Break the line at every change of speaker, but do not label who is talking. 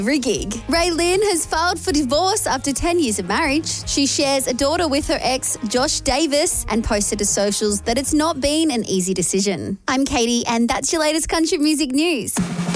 every gig. Raylene has filed for divorce after 10 years of marriage. She shares a daughter with her ex, Josh Davis, and posted to socials that it's not been an easy decision. I'm Katie, and that's your latest country music news.